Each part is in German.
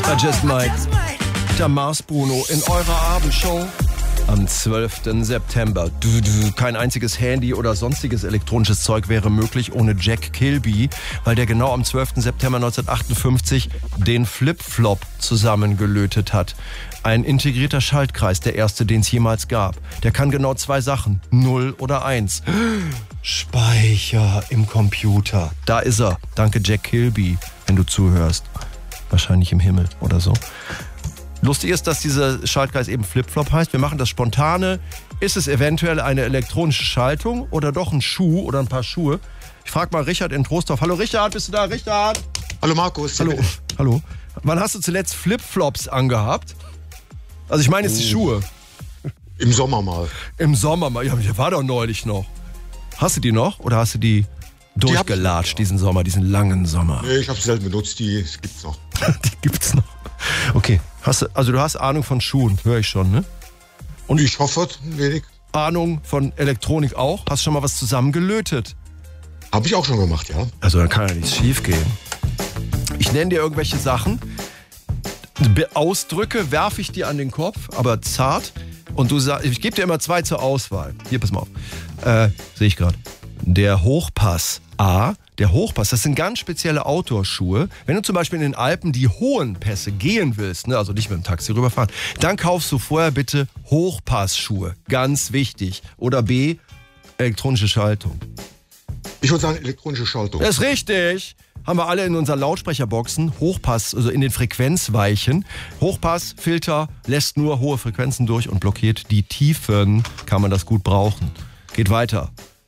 I just might. Der Mars Bruno in eurer Abendshow am 12. September. Kein einziges Handy oder sonstiges elektronisches Zeug wäre möglich ohne Jack Kilby, weil der genau am 12. September 1958 den Flip-Flop zusammengelötet hat. Ein integrierter Schaltkreis, der erste, den es jemals gab. Der kann genau zwei Sachen, 0 oder 1. Speicher im Computer. Da ist er. Danke Jack Kilby, wenn du zuhörst. Wahrscheinlich im Himmel oder so. Lustig ist, dass dieser Schaltkreis eben Flip-Flop heißt. Wir machen das spontane. Ist es eventuell eine elektronische Schaltung oder doch ein Schuh oder ein paar Schuhe? Ich frage mal Richard in Troisdorf. Hallo Richard, bist du da? Richard? Hallo Markus. Hallo. Wann hast du zuletzt Flip-Flops angehabt? Also ich meine jetzt die Schuhe. Im Sommer mal. Im Sommer mal? Ja, der war doch neulich noch. Hast du die noch oder hast du die durchgelatscht diesen Sommer, diesen langen Sommer? Nee, ich habe sie selten benutzt, die gibt's noch. Die gibt's noch. Okay, du hast Ahnung von Schuhen, höre ich schon, ne? Und ich hoffe, ein wenig. Ahnung von Elektronik auch? Hast schon mal was zusammengelötet? Habe ich auch schon gemacht, ja. Also da kann ja nichts schief gehen. Ich nenne dir irgendwelche Sachen, Ausdrücke werfe ich dir an den Kopf, aber zart. Und du sagst, ich gebe dir immer zwei zur Auswahl. Hier, pass mal auf. Sehe ich gerade. Der Hochpass A. Der Hochpass, das sind ganz spezielle Outdoor-Schuhe. Wenn du zum Beispiel in den Alpen die hohen Pässe gehen willst, ne, also nicht mit dem Taxi rüberfahren, dann kaufst du vorher bitte Hochpassschuhe. Ganz wichtig. Oder B, elektronische Schaltung. Ich würde sagen elektronische Schaltung. Das ist richtig. Haben wir alle in unseren Lautsprecherboxen. Hochpass, also in den Frequenzweichen. Hochpassfilter lässt nur hohe Frequenzen durch und blockiert die Tiefen. Kann man das gut brauchen. Geht weiter.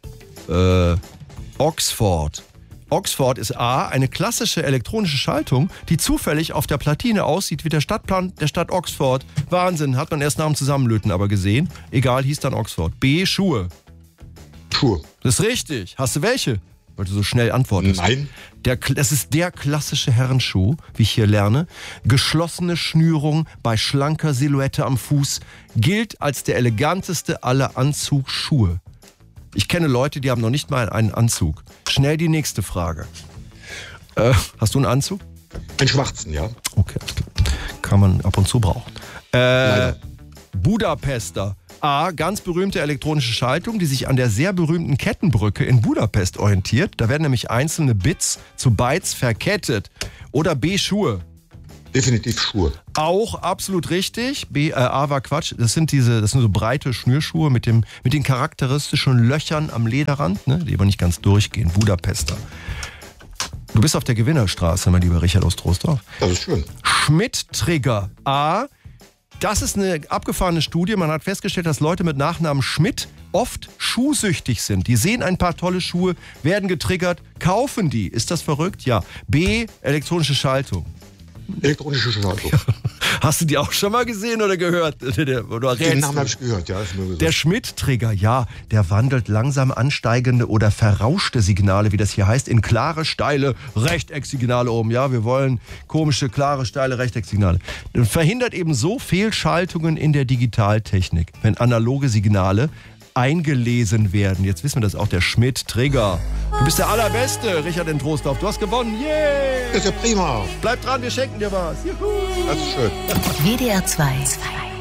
Oxford. Oxford ist A, eine klassische elektronische Schaltung, die zufällig auf der Platine aussieht wie der Stadtplan der Stadt Oxford. Wahnsinn, hat man erst nach dem Zusammenlöten aber gesehen. Egal, hieß dann Oxford. B, Schuhe. Schuhe. Das ist richtig. Hast du welche? Weil du so schnell antwortest. Nein. Das ist der klassische Herrenschuh, wie ich hier lerne. Geschlossene Schnürung bei schlanker Silhouette am Fuß. Gilt als der eleganteste aller Anzugsschuhe. Ich kenne Leute, die haben noch nicht mal einen Anzug. Schnell die nächste Frage. Hast du einen Anzug? Einen schwarzen, ja. Okay, kann man ab und zu brauchen. Budapester. A, ganz berühmte elektronische Schaltung, die sich an der sehr berühmten Kettenbrücke in Budapest orientiert. Da werden nämlich einzelne Bits zu Bytes verkettet. Oder B, Schuhe. Definitiv Schuhe. Auch absolut richtig. A war Quatsch. Das sind so breite Schnürschuhe mit den charakteristischen Löchern am Lederrand, ne, die aber nicht ganz durchgehen. Budapester. Du bist auf der Gewinnerstraße, mein lieber Richard aus Troisdorf. Das ist schön. Schmidt-Trigger. A. Das ist eine abgefahrene Studie. Man hat festgestellt, dass Leute mit Nachnamen Schmidt oft schuhsüchtig sind. Die sehen ein paar tolle Schuhe, werden getriggert, kaufen die. Ist das verrückt? Ja. B. Elektronische Schaltung. Elektronische Schaltung. Hast du die auch schon mal gesehen oder gehört? Den Namen habe ich gehört, ja. Ist mir gesagt. Der Schmidt-Trigger, ja, der wandelt langsam ansteigende oder verrauschte Signale, wie das hier heißt, in klare, steile Rechtecksignale um. Ja, wir wollen komische, klare, steile Rechtecksignale. Verhindert eben so Fehlschaltungen in der Digitaltechnik, wenn analoge Signale eingelesen werden. Jetzt wissen wir das auch, der Schmidt-Trigger. Du bist der Allerbeste, Richard in Troisdorf. Du hast gewonnen. Yay! Das ist ja prima. Bleib dran, wir schenken dir was. Juhu! Das ist schön. WDR 2